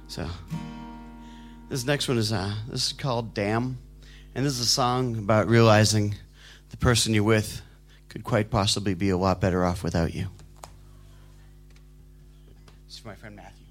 So this next one is this is called Damn, and this is a song about realizing the person you're with could quite possibly be a lot better off without you. This is for my friend Matthew.